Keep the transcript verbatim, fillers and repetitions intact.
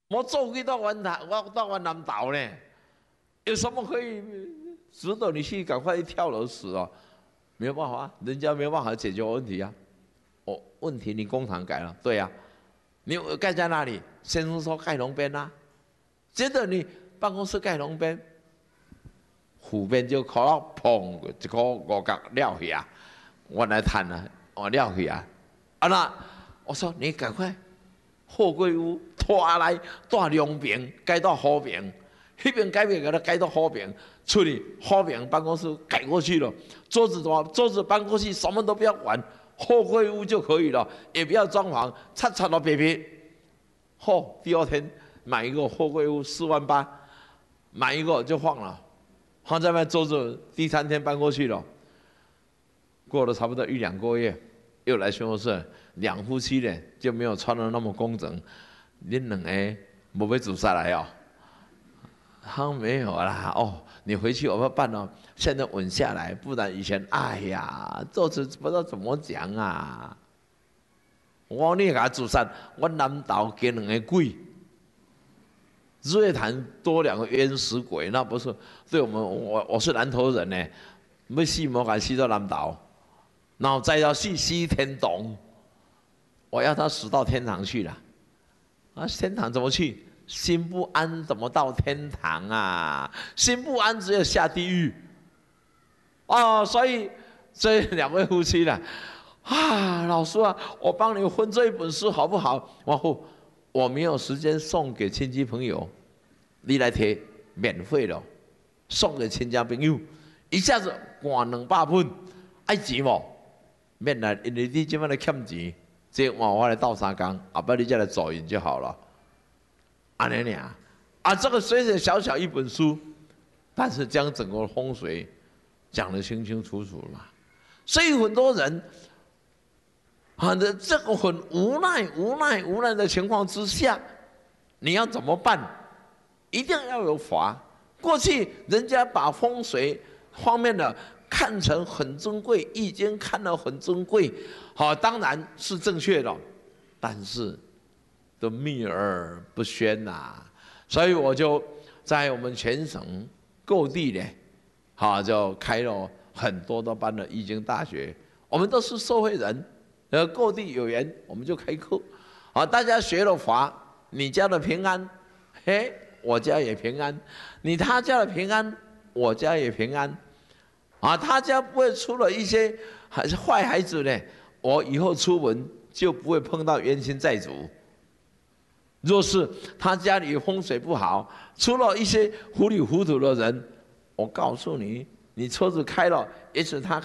我走去到湾台，我到湾南岛呢，有什么可以值得你去赶快跳楼死哦？没有办法，人家没有办法解决问题啊。哦，问题你工厂改了，对呀、啊，你盖在哪里？先生说盖龙边啊，接着你办公室盖龙边，湖边就靠到砰一个五角撂去啊，我来谈啊，我撂去啊，啊那我说你赶快货柜屋拖来带两边改到好边，那边改变给它改到好边，处理好边办公室改过去了，桌子怎么桌子搬过去，什么都不要管，货柜屋就可以了，也不要装潢，擦擦到别别。后第二天买一个货柜屋四万八，买一个就放了，放在那桌子。第三天搬过去了，过了差不多一两个月，又来宣传室，两夫妻呢就没有穿的那么工整。恁两个无要自杀来哦？他没有啦，哦，你回去我要办哦，现在稳下来，不然以前哎呀，做事不知道怎么讲啊。我你给他自杀，我南岛给两个鬼，日月潭多两个冤死鬼，那不是对我们，我我是南投人呢，要死莫敢死到南岛，然后再要死死天堂，我要他死到天堂去了，啊，天堂怎么去？心不安怎么到天堂啊？心不安只有下地狱，哦，所以这两位夫妻呢？啊，老师啊，我帮你分这一本书好不好？然后我没有时间送给亲戚朋友，你来提，免费的，送给亲戚朋友，一下子换两百本，爱钱无？免来，因为你今晚来欠钱，这换我来斗三工，后摆你再来走人就好了。安尼俩，啊，这个虽然小小一本书，但是将整个风水讲得清清楚楚嘛。所以很多人。啊，这这个很无奈、无奈、无奈的情况之下，你要怎么办？一定要有法。过去人家把风水方面的看成很珍贵，易经看得很珍贵，好，当然是正确的，但是都秘而不宣呐、啊。所以我就在我们全省各地呢，好，就开了很多的班的易经大学，我们都是社会人。呃，各地有缘，我们就开课，啊，大家学了法，你家的平安，嘿，我家也平安；你他家的平安，我家也平安，啊，他家不会出了一些还是坏孩子呢，我以后出门就不会碰到冤亲债主。若是他家里风水不好，出了一些糊里糊涂的人，我告诉你，你车子开了，也许他。